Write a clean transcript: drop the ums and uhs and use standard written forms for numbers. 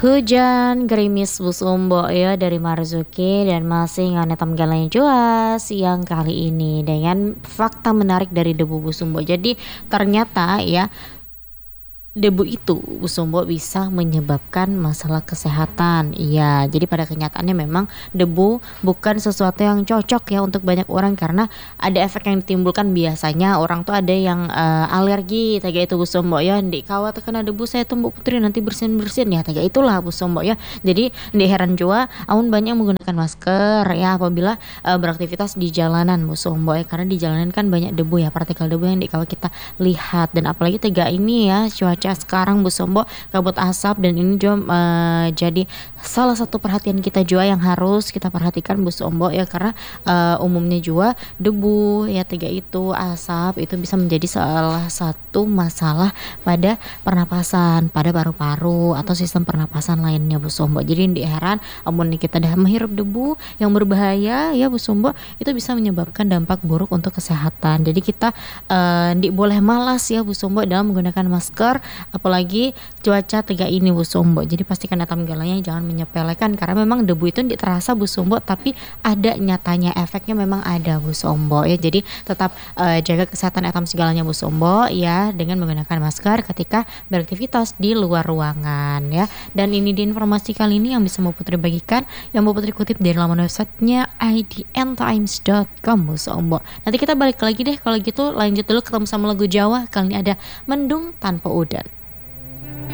Hujan gerimis busumbo ya dari Marzuki dan masih nganetam galanya jua siang kali ini dengan fakta menarik dari debu busumbo. Jadi ternyata ya debu itu Busumbo bisa menyebabkan masalah kesehatan. Iya, jadi pada kenyataannya memang debu bukan sesuatu yang cocok ya untuk banyak orang karena ada efek yang ditimbulkan biasanya orang tuh ada yang alergi tega itu Busumbo ya. Ndek kawat kena debu saya tuh Mbak Putri nanti bersin-bersin ya tega itulah Busumbo ya. Jadi ndek heran jua amun banyak menggunakan masker ya apabila beraktivitas di jalanan Busumbo ya karena di jalanan kan banyak debu ya partikel debu yang ndek kalau kita lihat dan apalagi tega ini ya cuaca sekarang Busombo kabut asap dan ini juga jadi salah satu perhatian kita juga yang harus kita perhatikan Busombo ya karena umumnya juga debu ya tiga itu asap itu bisa menjadi salah satu masalah pada pernapasan pada paru-paru atau sistem pernapasan lainnya Busombo. Jadi di heran amun kita dah menghirup debu yang berbahaya ya Busombo itu bisa menyebabkan dampak buruk untuk kesehatan. Jadi kita di boleh malas ya Busombo dalam menggunakan masker apalagi cuaca tega ini Busombo. Jadi pastikan datang galanya jangan menyepelekan karena memang debu itu tidak terasa Busombo tapi ada nyatanya efeknya memang ada Busombo ya. Jadi tetap jaga kesehatan etam segalanya Busombo ya dengan menggunakan masker ketika beraktivitas di luar ruangan ya. Dan ini di informasi kali ini yang bisa Mbak Putri bagikan yang Mbak Putri kutip dari laman websitenya idntimes.com Busombo. Nanti kita balik lagi deh kalau gitu lanjut dulu ketemu sama lagu Jawa kali ini ada Mendung Tanpa Udan.